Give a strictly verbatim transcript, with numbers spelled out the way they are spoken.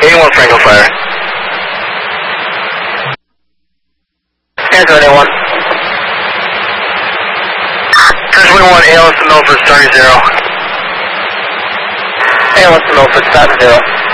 eighty-one Franco Fire. Answer anyone. twenty-one, A L S to Milford, starting zero. A L S to Milford, starting zero.